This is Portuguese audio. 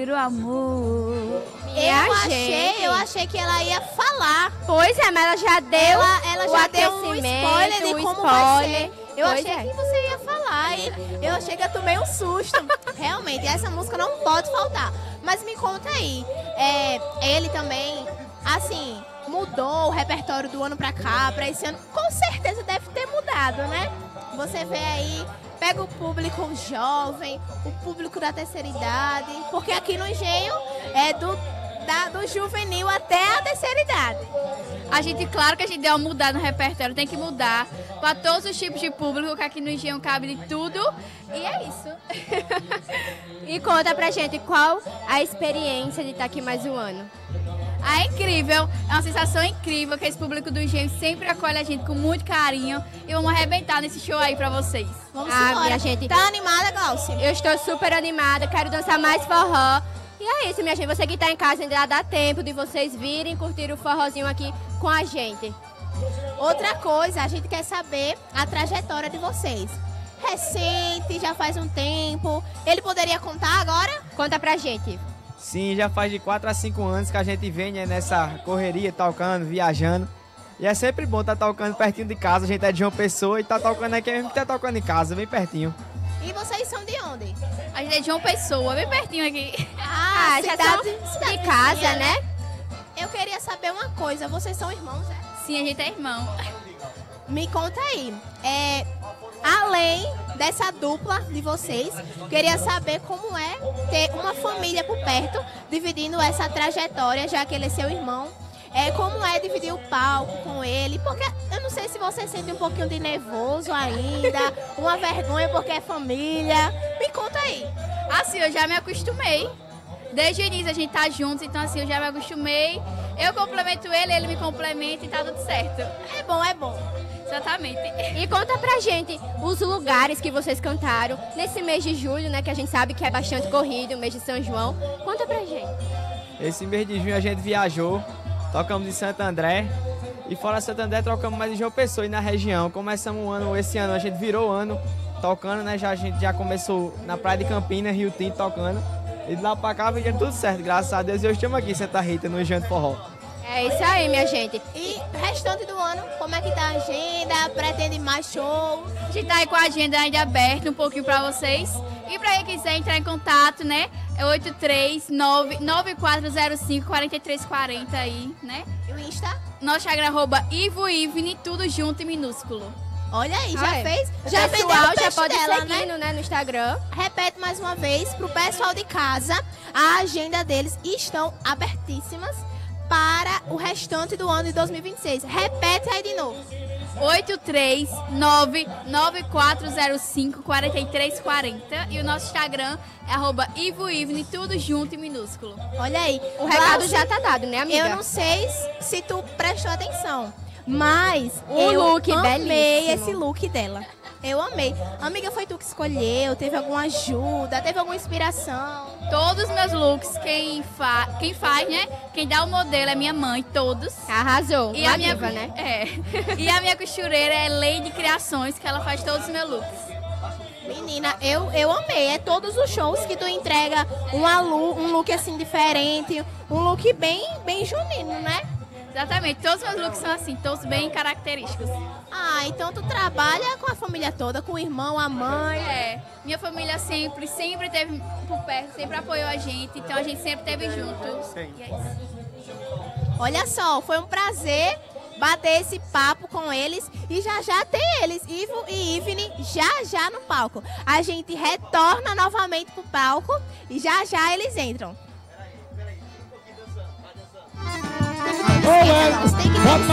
o amor. Eu achei que ela ia falar. Pois é, mas ela já deu Ela já deu um aquecimento, spoiler de como vai spoiler. ser. Eu Pois achei é. que você ia falar e eu achei que eu tomei um susto. Realmente, essa música não pode faltar. Mas me conta aí, ele também, assim, mudou o repertório do ano pra cá, pra esse ano? Com certeza deve ter mudado, né? Você vê aí, pega o público jovem, o público da terceira idade, porque aqui no Engenho é do juvenil até a terceira idade. Claro que a gente deu uma mudada no repertório, tem que mudar para todos os tipos de público, que aqui no Engenho cabe de tudo. E é isso. E conta pra gente qual a experiência de estar aqui mais um ano. É incrível, é uma sensação incrível que esse público do Engenho sempre acolhe a gente com muito carinho. E vamos arrebentar nesse show aí pra vocês. Vamos embora. Minha gente. Tá animada, Glaucia? Eu estou super animada, quero dançar mais forró. E é isso, minha gente. Você que tá em casa ainda dá tempo de vocês virem curtir o forrozinho aqui com a gente. Outra coisa, a gente quer saber a trajetória de vocês. Recente, já faz um tempo. Ele poderia contar agora? Conta pra gente. Sim, já faz de 4 a 5 anos que a gente vem, né, nessa correria, tocando, viajando. E é sempre bom estar tocando pertinho de casa. A gente é de João Pessoa e tá tocando aqui mesmo que tá tocando em casa, bem pertinho. E vocês são de onde? A gente é de João Pessoa, bem pertinho aqui. Já são de casa, né? Eu queria saber uma coisa. Vocês são irmãos, é? Sim, a gente é irmão. Me conta aí. Além dessa dupla de vocês, queria saber como é ter uma família por perto, dividindo essa trajetória, já que ele é seu irmão. Como é dividir o palco com ele, porque eu não sei se você sente um pouquinho de nervoso ainda, uma vergonha porque é família. Me conta aí. Assim, eu já me acostumei. Desde o início a gente tá juntos, então assim, eu já me acostumei. Eu complemento ele, ele me complementa e tá tudo certo. É bom, é bom. Exatamente. E conta pra gente os lugares que vocês cantaram nesse mês de julho, né? Que a gente sabe que é bastante corrido, o mês de São João. Conta pra gente. Esse mês de junho a gente viajou, tocamos em Santo André. E fora Santo André, trocamos mais em João Pessoa e na região. Começamos o ano, esse ano a gente virou o ano tocando, né? A gente já começou na Praia de Campinas, Rio Tinto, tocando. E de lá pra cá veio tudo certo, graças a Deus. E hoje estamos aqui em Santa Rita, no Engenho do Forró. É isso aí, minha gente. E restante do ano, como é que tá a agenda? Pretende mais shows? A gente tá aí com a agenda ainda aberta um pouquinho pra vocês. E pra quem quiser entrar em contato, né? É 839-9405-4340 aí, né? E o Insta? Nosso Instagram, @IvoIvne, tudo junto e minúsculo. Olha aí, já fez? Já vendeu pessoal o já peixe pode dela, seguindo, né, no Instagram. Repete mais uma vez pro pessoal de casa, a agenda deles estão abertíssimas para o restante do ano de 2026. Repete aí de novo. 839-9405-4340 e o nosso Instagram é @IvoIvne, tudo junto e minúsculo. Olha aí. O recado Glaucia, já tá dado, né, amiga? Eu não sei se tu prestou atenção, mas O eu look amei belíssimo. esse look dela. Eu amei. Amiga, foi tu que escolheu? Teve alguma ajuda? Teve alguma inspiração? Todos os meus looks, quem faz, né? Quem dá o modelo é minha mãe, todos. Arrasou. E Uma a minha, diva, né? E a minha costureira é Lady Criações, que ela faz todos os meus looks. Menina, eu amei. É todos os shows que tu entrega um look assim diferente, um look bem junino, né? Exatamente, todos os meus looks são assim, todos bem característicos. Ah, então tu trabalha com a família toda, com o irmão, a mãe. Minha família sempre esteve por perto, sempre apoiou a gente, então a gente sempre esteve junto. E é isso. Olha só, foi um prazer bater esse papo com eles e já tem eles, Ivo e Ivne, já no palco. A gente retorna novamente pro palco e já eles entram. Olé, Tem que